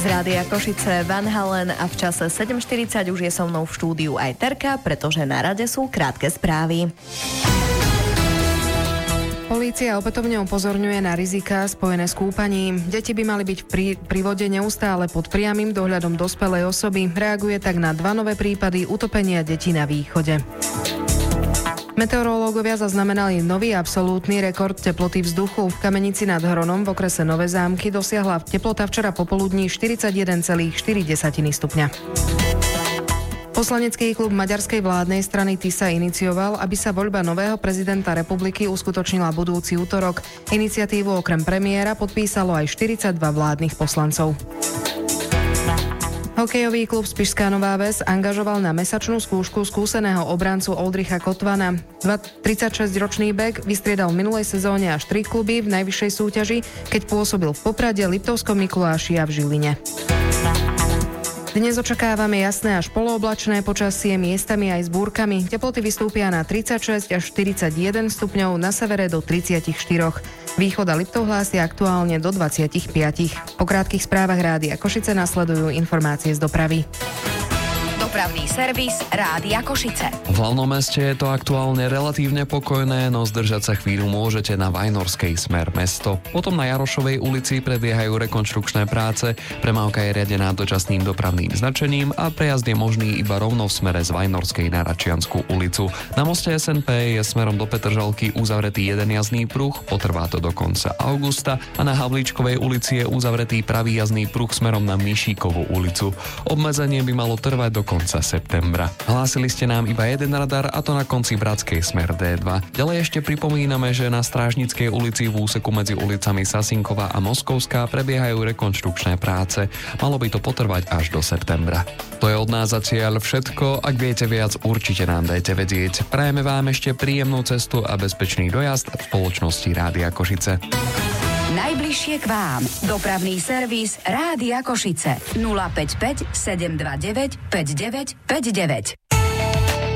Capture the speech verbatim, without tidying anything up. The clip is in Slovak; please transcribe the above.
Rádia Košice, Van Halen a v čase sedem štyridsať už je so mnou v štúdiu aj Terka, pretože na rade sú krátke správy. Polícia opätovne upozorňuje na riziká spojené s kúpaním. Deti by mali byť pri, pri vode neustále pod priamym dohľadom dospelej osoby. Reaguje tak na dva nové prípady utopenia detí na východe. Meteorológovia zaznamenali nový absolútny rekord teploty vzduchu. V Kamenici nad Hronom v okrese Nové Zámky dosiahla teplota včera popoludní štyridsaťjeden celá štyri stupňa. Poslanecký klub maďarskej vládnej strany TISA inicioval, aby sa voľba nového prezidenta republiky uskutočnila budúci útorok. Iniciatívu okrem premiéra podpísalo aj štyridsaťdva vládnych poslancov. Hokejový klub Spišská Nová Ves angažoval na mesačnú skúšku skúseného obrancu Oldricha Kotvana. tridsaťšesťročný bek vystriedal v minulej sezóne až tri kluby v najvyššej súťaži, keď pôsobil v Poprade, Liptovskom Mikuláši a v Žiline. Dnes očakávame jasné až polooblačné počasie, miestami aj s búrkami. Teploty vystúpia na tridsaťšesť až štyridsaťjeden stupňov, na severe do tridsaťštyri. Východ a Liptov hlásia aktuálne do dvadsaťpäť. Po krátkych správach Rádia Košice nasledujú informácie z dopravy. Dopravný servis Rádia Košice. V hlavnom meste je to aktuálne relatívne pokojné, no zdržať sa chvíľu môžete na Vajnorskej smer mesto. Potom na Jarošovej ulici prebiehajú rekonštrukčné práce, premávka je riadená dočasným dopravným značením a prejazd je možný iba rovno v smere z Vajnorskej na Račiansku ulicu. Na moste es en pé je smerom do Petržalky uzavretý jeden jazdný pruh, potrvá to do konca augusta a na Havlíčkovej ulici je uzavretý pravý jazdný pruh smerom na Mišíkovú ulicu. Obmedzenie by malo trvať do konca septembra. Hlásili ste nám iba jeden radar, a to na konci Bratskej smer dé dva. Ďalej ešte pripomíname, že na Strážnickej ulici v úseku medzi ulicami Sasinková a Moskovská prebiehajú rekonštrukčné práce. Malo by to potrvať až do septembra. To je od nás za cieľ všetko. Ak viete viac, určite nám dajte vedieť. Prajeme vám ešte príjemnú cestu a bezpečný dojazd v spoločnosti Rádia Košice. Najbližšie k vám. Dopravný servis Rádia Košice. nula päť päť sedem dva deväť päť deväť päť deväť.